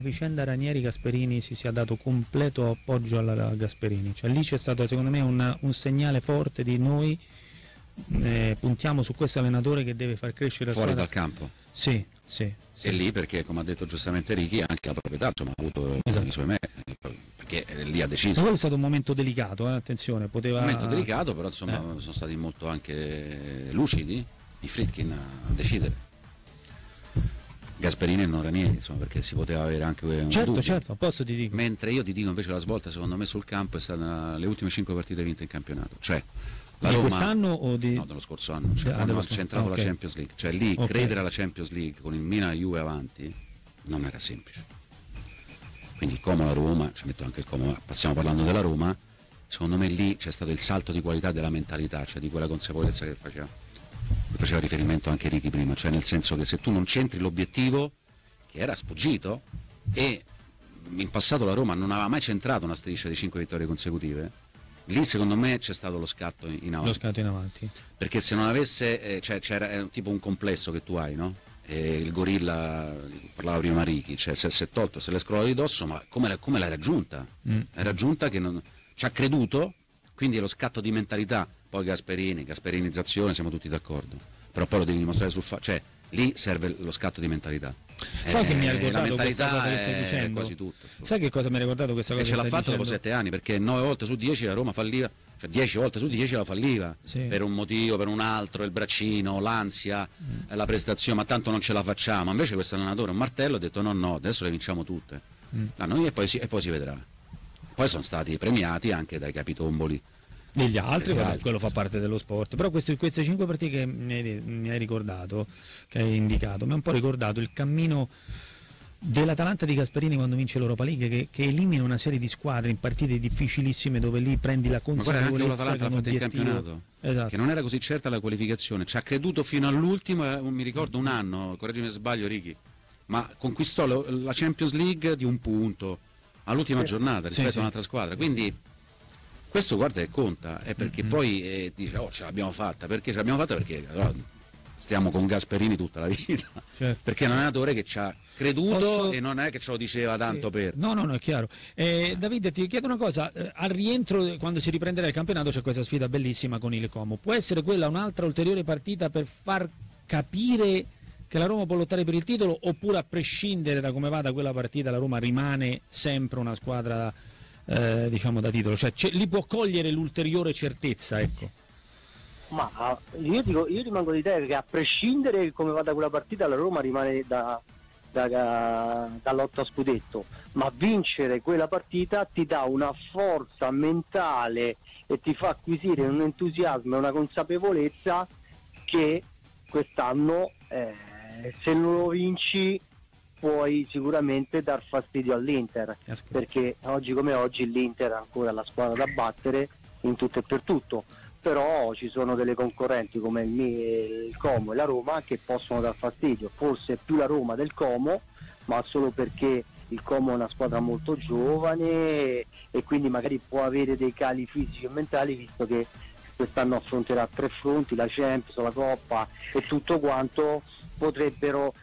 vicenda Ranieri-Gasperini si sia dato completo appoggio alla Gasperini, cioè lì c'è stato secondo me un segnale forte di noi puntiamo su questo allenatore che deve far crescere la fuori squadra. dal campo. Sì. E lì perché, come ha detto giustamente Ricky, anche la proprietà insomma, ha avuto i suoi meriti, perché lì ha deciso. Ma quello è stato un momento delicato, attenzione, poteva... Un momento delicato, però insomma sono stati molto anche lucidi i Friedkin a decidere. Gasperini e non Ranieri, insomma, perché si poteva avere anche un dubbio. Certo, posso ti dico. Mentre io ti dico invece la svolta secondo me sul campo è stata le ultime 5 partite vinte in campionato, cioè la di Roma, quest'anno o di... No, dello scorso anno, cioè quando ha centrato la Champions League, cioè lì credere alla Champions League con il Milan e Juve avanti non era semplice. Quindi il Como, la Roma, ci metto anche il Como, stiamo parlando della Roma, secondo me lì c'è stato il salto di qualità della mentalità, cioè di quella consapevolezza che faceva riferimento anche Ricky prima, cioè nel senso che se tu non centri l'obiettivo che era sfuggito, e in passato la Roma non aveva mai centrato una striscia di 5 vittorie consecutive, lì secondo me c'è stato lo scatto in avanti. Lo scatto in avanti. Perché se non avesse, cioè c'era tipo un complesso che tu hai, no? E il gorilla, parlava prima Ricky, cioè se l'è scrollato di dosso, ma come l'hai raggiunta? L'hai raggiunta che non ci ha creduto, quindi è lo scatto di mentalità. Poi Gasperinizzazione, siamo tutti d'accordo, però poi lo devi dimostrare cioè lì serve lo scatto di mentalità. Sai che mi ha ricordato la mentalità questa cosa che stai dicendo? Quasi tutto. Sai che cosa mi ha ricordato questa cosa? E ce l'ha fatto dopo 7 anni, perché 9 volte su 10 la Roma falliva, cioè 10 volte su 10 la falliva, per un motivo, per un altro, il braccino, l'ansia, la prestazione, ma tanto non ce la facciamo. Invece questo allenatore, un martello, ha detto no, adesso le vinciamo tutte. E poi si vedrà. Poi sono stati premiati anche dai capitomboli degli altri, quello fa parte dello sport. Però queste 5 partite che mi hai ricordato, che hai indicato, mi ha un po' ricordato il cammino dell'Atalanta di Gasperini quando vince l'Europa League, che elimina una serie di squadre in partite difficilissime dove lì prendi la consapevolezza. Ma guarda, anche l'Atalanta l'ha fatta in campionato, esatto, che non era così certa la qualificazione, ci ha creduto fino all'ultimo, mi ricordo un anno, correggimi se sbaglio Ricky, ma conquistò la Champions League di un punto all'ultima giornata rispetto a un'altra squadra, quindi questo guarda che conta, è perché poi dice ce l'abbiamo fatta, perché ce l'abbiamo fatta? Perché allora, stiamo con Gasperini tutta la vita, perché è un allenatore che ci ha creduto e non è che ce lo diceva tanto per... No, è chiaro. Davide, ti chiedo una cosa, al rientro, quando si riprenderà il campionato, c'è questa sfida bellissima con il Como, può essere quella un'altra ulteriore partita per far capire che la Roma può lottare per il titolo, oppure a prescindere da come va da quella partita la Roma rimane sempre una squadra diciamo da titolo, cioè lì può cogliere l'ulteriore certezza, ecco? Ma io rimango di te che a prescindere come va da quella partita la Roma rimane dalla lotta a scudetto, ma vincere quella partita ti dà una forza mentale e ti fa acquisire un entusiasmo e una consapevolezza che quest'anno se non lo vinci puoi sicuramente dar fastidio all'Inter, perché oggi come oggi l'Inter è ancora la squadra da battere in tutto e per tutto, però ci sono delle concorrenti come il Como e la Roma che possono dar fastidio, forse più la Roma del Como, ma solo perché il Como è una squadra molto giovane e quindi magari può avere dei cali fisici e mentali, visto che quest'anno affronterà 3 fronti, la Champions, la Coppa e tutto quanto, potrebbero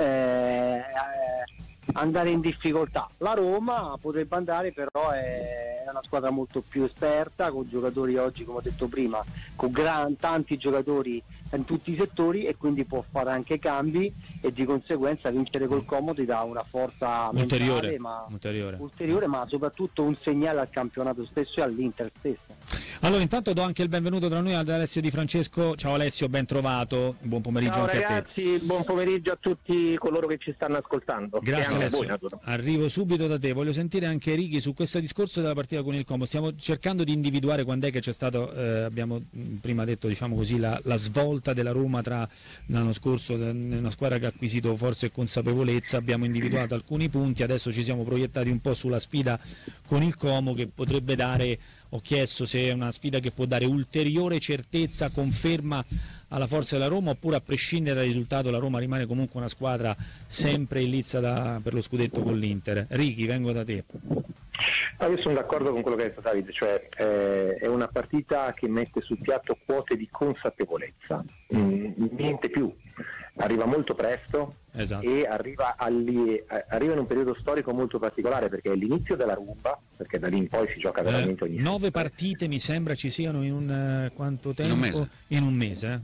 andare in difficoltà. La Roma potrebbe andare, però è una squadra molto più esperta, con giocatori oggi, come ho detto prima, con tanti giocatori in tutti i settori, e quindi può fare anche cambi, e di conseguenza vincere col Como ti dà una forza ulteriore, mentale, ulteriore, ma soprattutto un segnale al campionato stesso e all'Inter stesso. Allora intanto do anche il benvenuto tra noi ad Alessio Di Francesco. Ciao Alessio, ben trovato, buon pomeriggio. Ciao anche ragazzi, a te. Buon pomeriggio a tutti coloro che ci stanno ascoltando. Grazie Alessio. Voi, arrivo subito da te, voglio sentire anche Ricky su questo discorso della partita con il Como. Stiamo cercando di individuare quando è che c'è stato, abbiamo prima detto, diciamo così, la svolta della Roma tra l'anno scorso, una squadra che ha acquisito forza e consapevolezza, abbiamo individuato alcuni punti, adesso ci siamo proiettati un po' sulla sfida con il Como, che potrebbe dare, ho chiesto se è una sfida che può dare ulteriore certezza, conferma alla forza della Roma, oppure a prescindere dal risultato la Roma rimane comunque una squadra sempre in lizza per lo scudetto con l'Inter. Ricky, vengo da te. Io sono d'accordo con quello che ha detto Davide, cioè è una partita che mette sul piatto quote di consapevolezza, niente più. arriva molto presto, esatto, e arriva in un periodo storico molto particolare, perché è l'inizio della rumba, perché da lì in poi si gioca veramente ogni 9 partite mi sembra ci siano in un quanto tempo? In un mese.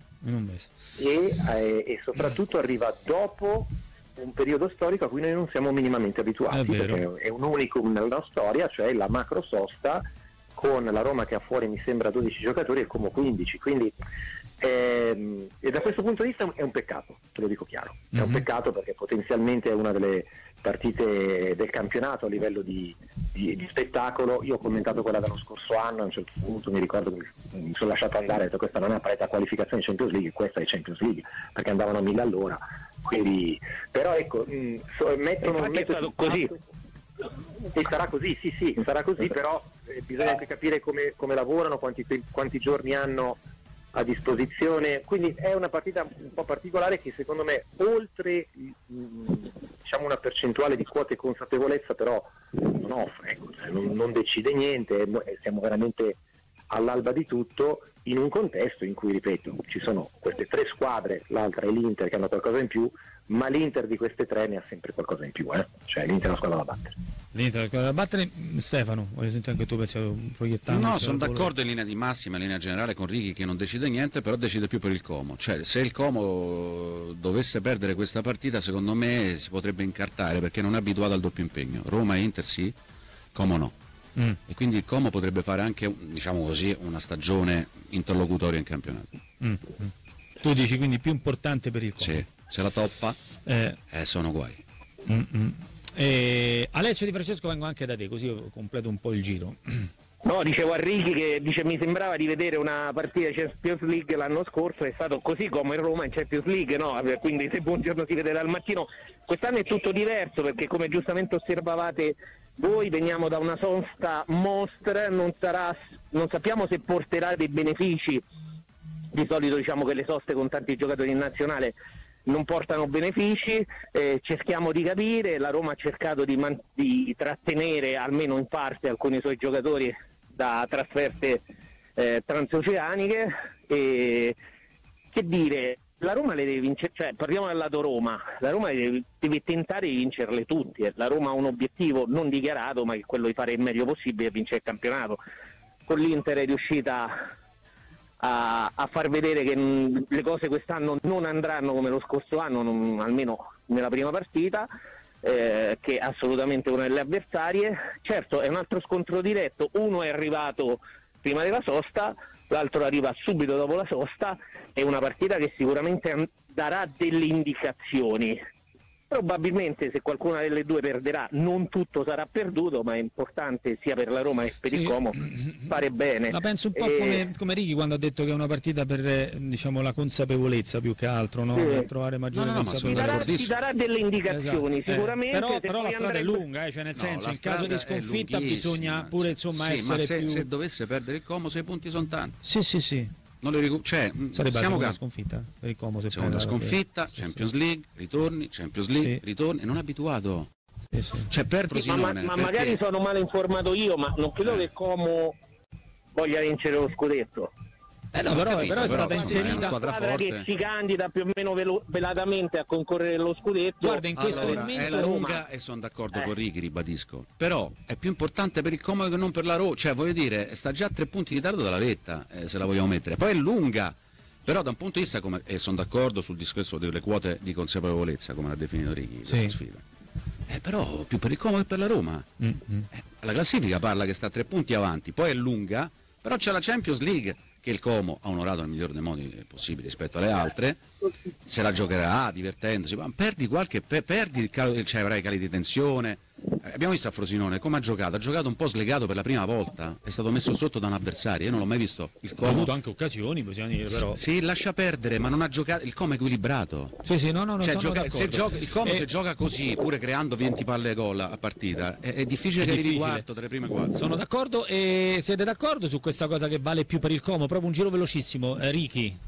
E soprattutto arriva dopo un periodo storico a cui noi non siamo minimamente abituati, perché è un unicum nella storia, cioè la macro sosta con la Roma che ha fuori mi sembra 12 giocatori e Como 15, quindi e da questo punto di vista è un peccato, te lo dico chiaro, è un peccato, perché potenzialmente è una delle partite del campionato a livello di spettacolo. Io ho commentato quella dello scorso anno, a un certo punto mi ricordo che mi sono lasciato andare, ho detto questa non è una partita a qualificazione di Champions League, questa è Champions League, perché andavano a 1000 all'ora, quindi però ecco, mettono così. E sarà così, sì, sarà così, però bisogna anche capire come lavorano, quanti giorni hanno a disposizione, quindi è una partita un po' particolare che secondo me, oltre diciamo una percentuale di quote e consapevolezza, però non offre, ecco, cioè non decide niente, siamo veramente all'alba di tutto, in un contesto in cui, ripeto, ci sono queste 3 squadre, l'altra è l'Inter che hanno qualcosa in più, ma l'Inter di queste 3 ne ha sempre qualcosa in più, cioè l'Inter è una squadra da battere. L'Inter è una squadra da battere. Stefano, voglio sentire anche tu, proiettando. No, sono d'accordo in linea di massima, in linea generale con Righi, che non decide niente, però decide più per il Como. Cioè, se il Como dovesse perdere questa partita, secondo me si potrebbe incartare, perché non è abituato al doppio impegno. Roma e Inter sì, Como no. E quindi il Como potrebbe fare anche, diciamo così, una stagione interlocutoria in campionato. Tu dici quindi più importante per il Como? Sì, se la toppa sono guai. Alessio Di Francesco, vengo anche da te, così io completo un po' il giro. No, dicevo a Righi che mi sembrava di vedere una partita Champions League l'anno scorso, è stato così come in Roma in Champions League, no? Quindi se buongiorno si vede dal mattino. Quest'anno è tutto diverso, perché come giustamente osservavate voi, veniamo da una sosta mostra, non sappiamo se porterà dei benefici. Di solito diciamo che le soste con tanti giocatori in nazionale non portano benefici, cerchiamo di capire. La Roma ha cercato di trattenere almeno in parte alcuni suoi giocatori da trasferte transoceaniche, e che dire, la Roma le deve vincere, cioè parliamo del lato Roma, la Roma deve tentare di vincerle tutte. La Roma ha un obiettivo non dichiarato, ma che è quello di fare il meglio possibile e vincere il campionato. Con l'Inter è riuscita a far vedere che le cose quest'anno non andranno come lo scorso anno, almeno nella prima partita, che è assolutamente una delle avversarie. Certo, è un altro scontro diretto, uno è arrivato prima della sosta, l'altro arriva subito dopo la sosta, è una partita che sicuramente darà delle indicazioni. Probabilmente se qualcuna delle due perderà non tutto sarà perduto, ma è importante sia per la Roma che per il Como fare bene. La penso un po' come Righi quando ha detto che è una partita per, diciamo, la consapevolezza più che altro, no? Per trovare maggiore consapevolezza. Si darà delle indicazioni, esatto. Sicuramente. Però la strada è lunga, cioè nel senso, in caso di sconfitta bisogna pure essere più... se dovesse perdere il Como 6 punti sono tanti. Sì. Non sarebbe la seconda sconfitta per il Como, seconda sconfitta, Champions League, ritorni, Champions League, ritorni, non abituato. Cioè per Frosinone, ma magari sono male informato io, ma non credo che il Como voglia vincere lo scudetto. No, però è stata inserita una squadra che si candida più o meno velatamente a concorrere allo scudetto. Guarda, in questo momento è lunga e sono d'accordo con Righi, ribadisco. Però è più importante per il Como che non per la Roma. Cioè, voglio dire, sta già a 3 punti di ritardo dalla vetta, se la vogliamo mettere. Poi è lunga. Però da un punto di vista, e sono d'accordo sul discorso delle quote di consapevolezza, come l'ha definito Righi, questa sfida. Però più per il Como che per la Roma. La classifica parla che sta a 3 punti avanti, poi è lunga, però c'è la Champions League, che il Como ha onorato nel migliore dei modi possibili rispetto alle altre, se la giocherà divertendosi, ma perdi cioè avrai cali di tensione. Abbiamo visto a Frosinone come ha giocato un po' slegato per la prima volta, è stato messo sotto da un avversario, io non l'ho mai visto il Como. Ha avuto anche occasioni, possiamo dire, però. Sì, lascia perdere, ma non ha giocato, il Como è equilibrato. Sì, no, cioè, il Como se gioca così, pure creando 20 palle gol a partita, è difficile che arrivi quarto tra le prime 4. Sono d'accordo, e siete d'accordo su questa cosa che vale più per il Como? Proprio un giro velocissimo, Righi.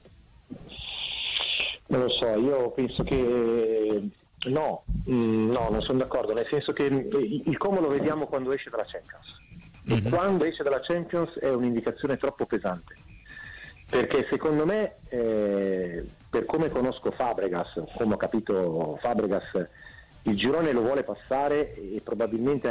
Non lo so, io penso che no, non sono d'accordo, nel senso che il Como lo vediamo quando esce dalla Champions, e quando esce dalla Champions è un'indicazione troppo pesante, Perché secondo me, per come conosco Fabregas, come ho capito Fabregas, il girone lo vuole passare e probabilmente